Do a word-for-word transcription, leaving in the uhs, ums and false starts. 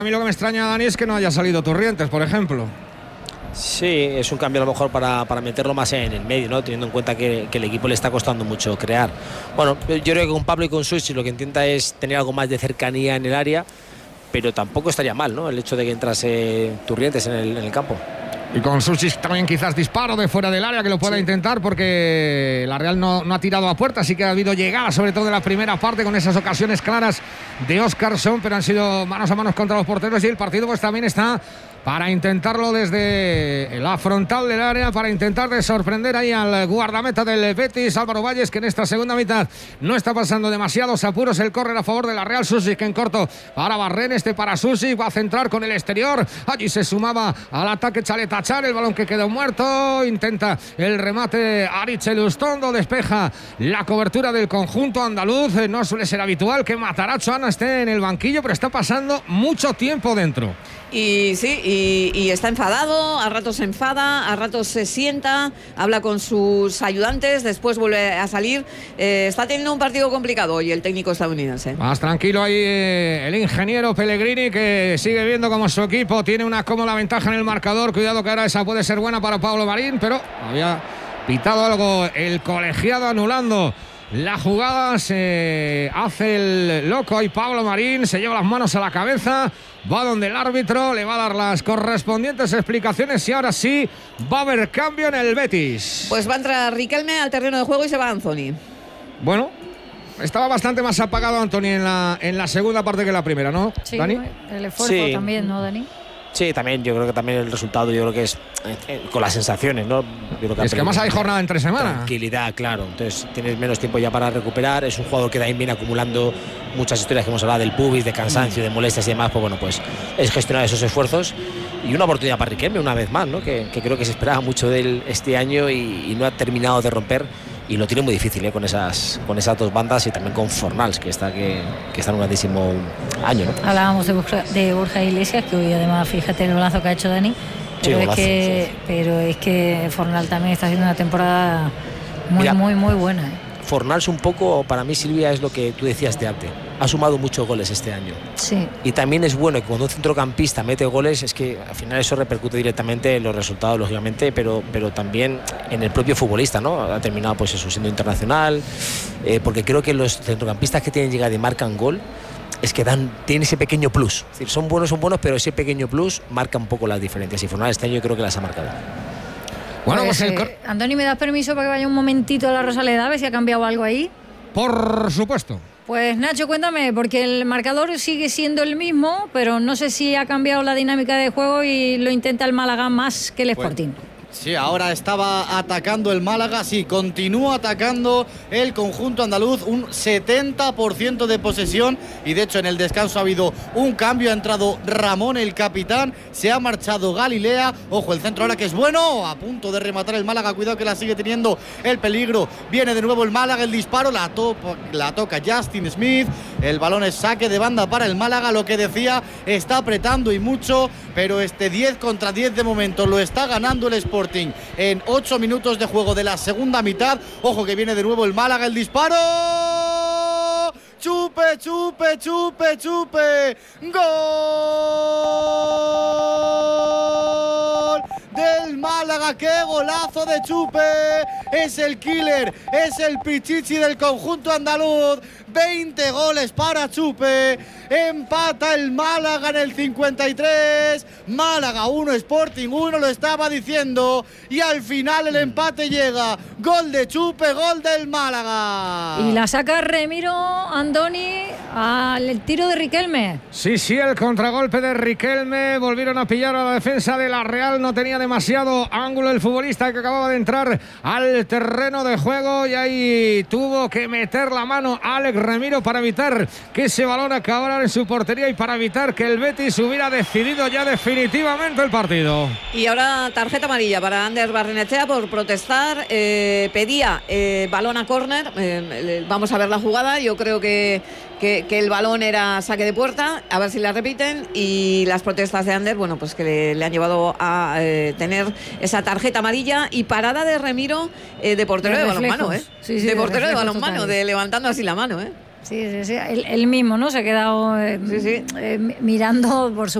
A mí lo que me extraña, Dani, es que no haya salido Turrientes, por ejemplo. Sí, es un cambio a lo mejor para, para meterlo más en el medio, ¿no? Teniendo en cuenta que, que el equipo le está costando mucho crear. Bueno, yo creo que con Pablo y con Susi lo que intenta es tener algo más de cercanía en el área, pero tampoco estaría mal, ¿no? El hecho de que entrase Turrientes en el, en el campo. Y con Susi también quizás disparo de fuera del área que lo pueda sí. intentar, porque la Real no, no ha tirado a puerta, sí que ha habido llegada, sobre todo en la primera parte, con esas ocasiones claras de Óscarson, pero han sido manos a manos contra los porteros, y el partido pues también está para intentarlo desde la frontal del área, para intentar de sorprender ahí al guardameta del Betis, Álvaro Valles, que en esta segunda mitad no está pasando demasiados apuros. El córner a favor de la Real. Susi que en corto para Barren, este para Susi, va a centrar con el exterior, allí se sumaba al ataque Chaletachar, el balón que quedó muerto, intenta el remate Aritz Lustondo, despeja la cobertura del conjunto andaluz. No suele ser habitual que Matarazzo Ana esté en el banquillo, pero está pasando mucho tiempo dentro. Y sí, y, y está enfadado, a ratos se enfada, a ratos se sienta, habla con sus ayudantes, después vuelve a salir. Eh, está teniendo un partido complicado hoy el técnico estadounidense. Más tranquilo ahí eh, el ingeniero Pellegrini, que sigue viendo como su equipo tiene una cómoda ventaja en el marcador. Cuidado que ahora esa puede ser buena para Pablo Marín, pero había pitado algo el colegiado anulando la jugada. Se hace el loco ahí Pablo Marín, se lleva las manos a la cabeza, va donde el árbitro, le va a dar las correspondientes explicaciones y ahora sí va a haber cambio en el Betis. Pues va a entrar Riquelme al terreno de juego y se va Anthony. Bueno, estaba bastante más apagado Anthony en la, en la segunda parte que en la primera, ¿no, sí, Dani? El esfuerzo sí. también, ¿no, Dani? Sí, también, yo creo que también el resultado, yo creo que es eh, con las sensaciones, ¿no? Yo creo que es que además hay jornada entre semanas. Tranquilidad, claro. Entonces tienes menos tiempo ya para recuperar. Es un jugador que también viene acumulando muchas historias que hemos hablado del pubis, de cansancio, de molestias y demás. Pues bueno, pues es gestionar esos esfuerzos y una oportunidad para Riquelme una vez más, ¿no? Que, que creo que se esperaba mucho de él este año y, y no ha terminado de romper. Y lo tiene muy difícil ¿eh? con esas con esas dos bandas y también con Fornals, que está que, que está en un grandísimo año, ¿no? Hablábamos de Borja, de Borja Iglesias, que hoy además fíjate el golazo que ha hecho Dani, pero, sí, es, golazo, que, sí. pero es que Fornal también está haciendo una temporada muy, Mira, muy, muy buena. ¿eh? Fornals un poco, para mí, Silvia, es lo que tú decías de arte. Ha sumado muchos goles este año. Sí. Y también es bueno que cuando un centrocampista mete goles, es que al final eso repercute directamente en los resultados, lógicamente, pero, pero también en el propio futbolista, ¿no? Ha terminado, pues eso, siendo internacional, eh, porque creo que los centrocampistas que tienen llegada y marcan gol, es que dan, tienen ese pequeño plus. Es decir, son buenos, son buenos, pero ese pequeño plus marca un poco las diferencias. Y Fornals este año yo creo que las ha marcado. Bueno, pues, pues el... eh, Andoni, ¿me das permiso para que vaya un momentito a la Rosaleda a ver si ha cambiado algo ahí? Por supuesto. Pues Nacho, cuéntame, porque el marcador sigue siendo el mismo, pero no sé si ha cambiado la dinámica de juego y lo intenta el Málaga más que el Sporting. Bueno. Sí, ahora estaba atacando el Málaga, sí, continúa atacando el conjunto andaluz, un setenta por ciento de posesión y de hecho en el descanso ha habido un cambio, ha entrado Ramón el capitán, se ha marchado Galilea, ojo el centro ahora que es bueno, a punto de rematar el Málaga, cuidado que la sigue teniendo el peligro, viene de nuevo el Málaga, el disparo, la, to la toca Justin Smith, el balón es saque de banda para el Málaga, lo que decía, está apretando y mucho, pero este diez contra diez de momento lo está ganando el Sporting en ocho minutos de juego de la segunda mitad. Ojo que viene de nuevo el Málaga, el disparo. Chupe, chupe, chupe, chupe. Gol del Málaga, qué golazo de Chupe. Es el killer, es el pichichi del conjunto andaluz. veinte goles para Chupe. Empata el Málaga en el cincuenta y tres. Málaga uno, Sporting uno, lo estaba diciendo. Y al final el empate llega. Gol de Chupe, gol del Málaga. Y la saca Remiro Andoni al tiro de Riquelme. Sí, sí, el contragolpe de Riquelme. Volvieron a pillar a la defensa de la Real. No tenía demasiado ángulo el futbolista que acababa de entrar al terreno de juego. Y ahí tuvo que meter la mano Alex Remiro para evitar que ese balón acabara en su portería y para evitar que el Betis hubiera decidido ya definitivamente el partido. Y ahora tarjeta amarilla para Ander Barrenechea por protestar. Eh, pedía eh, balón a córner. Eh, vamos a ver la jugada. Yo creo que, que, que el balón era saque de puerta. A ver si la repiten. Y las protestas de Ander, bueno, pues que le, le han llevado a eh, tener esa tarjeta amarilla y parada de Remiro eh, de portero de, de balonmano, ¿eh? Sí, sí, de de portero de balonmano, balonmano, de levantando así la mano, ¿eh? Sí, sí, sí. Él, él mismo, ¿no? Se ha quedado eh, sí, sí. Eh, mirando por su